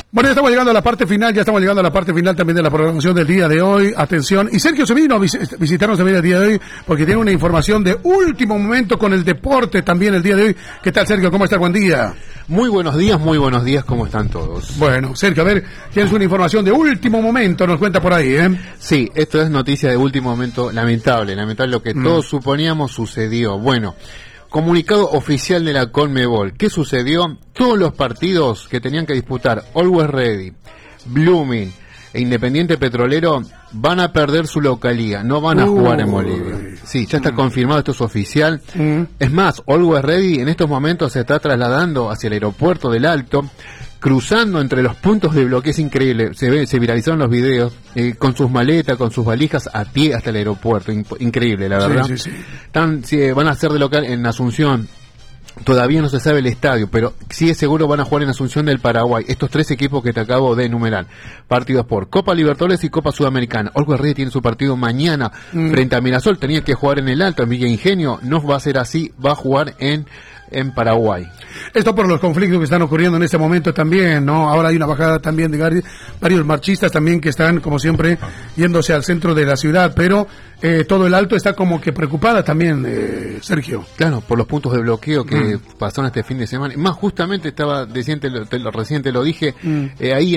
Bueno, ya estamos llegando a la parte final, también de la programación del día de hoy. Atención, y Sergio se vino a visitarnos también el día de hoy porque tiene una información de último momento con el deporte también el día de hoy. ¿Qué tal, Sergio? ¿Cómo estás? Buen día. Muy buenos días, ¿cómo están todos? Bueno, Sergio, a ver, tienes una información de último momento, nos cuenta por ahí, ¿eh? Sí, esto es noticia de último momento, lamentable lo que todos suponíamos sucedió. Bueno, comunicado oficial de la CONMEBOL. ¿Qué sucedió? Todos los partidos que tenían que disputar Always Ready, Blooming e Independiente Petrolero van a perder su localía, no van a jugar en Bolivia. Sí, ya está confirmado, esto es oficial. Es más, Always Ready en estos momentos se está trasladando hacia el aeropuerto del Alto, cruzando entre los puntos de bloqueo. Es increíble, se viralizaron los videos, con sus maletas, con sus valijas a pie hasta el aeropuerto. Increíble, la verdad. Sí. Van a ser de local en Asunción. Todavía no se sabe el estadio, pero sí es seguro van a jugar en Asunción del Paraguay. Estos tres equipos que te acabo de enumerar, partidos por Copa Libertadores y Copa Sudamericana. Always Ready tiene su partido mañana frente a Mirasol. Tenía que jugar en el Alto, en Villa Ingenio. No va a ser así, va a jugar en Paraguay. Esto por los conflictos que están ocurriendo en este momento también, ¿no? Ahora hay una bajada también de varios marchistas también que están, como siempre, yéndose al centro de la ciudad, pero todo el Alto está como que preocupada también, Sergio. Claro, por los puntos de bloqueo que pasaron este fin de semana. Más justamente estaba, recién te lo dije, ahí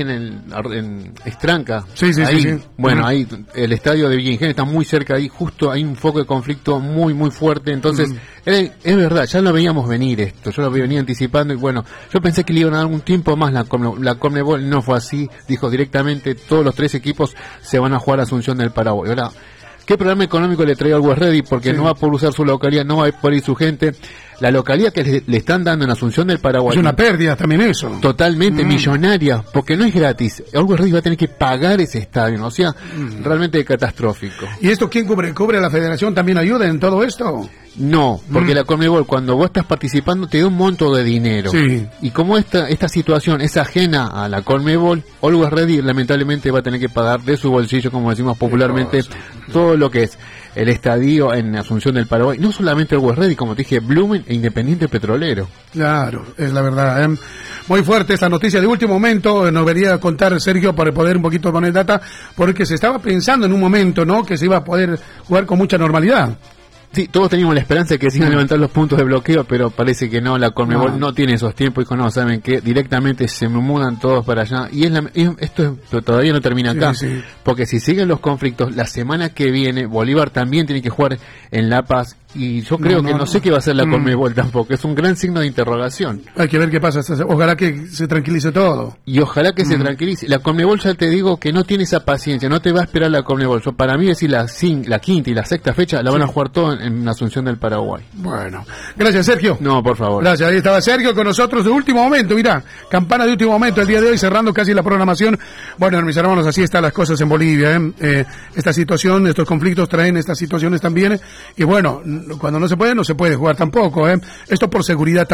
en Estranca. Sí. Bueno, ahí el estadio de Villa Ingenio está muy cerca, ahí justo hay un foco de conflicto muy fuerte, entonces es verdad, ya lo veíamos venir esto, yo lo venía anticipando y bueno, yo pensé que le iban a dar un tiempo más la CONMEBOL, no fue así, dijo directamente todos los tres equipos se van a jugar a Asunción del Paraguay. Ahora, ¿qué programa económico le trae Always Ready? Porque no va a poder usar su localidad, no va a poder ir su gente. La localidad que le están dando en Asunción del Paraguay. Es una pérdida también eso. Totalmente millonaria, porque no es gratis. Always Ready va a tener que pagar ese estadio, o sea, realmente catastrófico. ¿Y esto quién cubre? ¿Cubre la federación? ¿También ayuda en todo esto? No, porque la CONMEBOL, cuando vos estás participando, te da un monto de dinero. Sí. Y como esta situación es ajena a la CONMEBOL, Always Ready lamentablemente va a tener que pagar de su bolsillo, como decimos popularmente, todo lo que es el estadio en Asunción del Paraguay. No solamente Always Ready, como te dije, Blooming e Independiente Petrolero. Claro, es la verdad. Muy fuerte esta noticia de último momento. Nos venía a contar Sergio para poder un poquito poner data, porque se estaba pensando en un momento, ¿no?, que se iba a poder jugar con mucha normalidad. Sí, todos teníamos la esperanza de que se iban a levantar los puntos de bloqueo, pero parece que no, la CONMEBOL no tiene esos tiempos, y no, saben que directamente se mudan todos para allá, y esto todavía no termina acá, porque si siguen los conflictos, la semana que viene Bolívar también tiene que jugar en La Paz, y yo creo que no sé qué va a hacer la CONMEBOL tampoco, es un gran signo de interrogación. Hay que ver qué pasa, ojalá que se tranquilice todo. Y ojalá que se tranquilice. La CONMEBOL, ya te digo que no tiene esa paciencia, no te va a esperar la CONMEBOL. Para mí decir la quinta y la sexta fecha la van a jugar todo en Asunción del Paraguay. Bueno, gracias, Sergio. No, por favor. Gracias, ahí estaba Sergio con nosotros de último momento, mirá, campana de último momento el día de hoy, cerrando casi la programación. Bueno, mis hermanos, así están las cosas en Bolivia, esta situación, estos conflictos traen estas situaciones también, y bueno, cuando no se puede jugar tampoco, esto por seguridad también.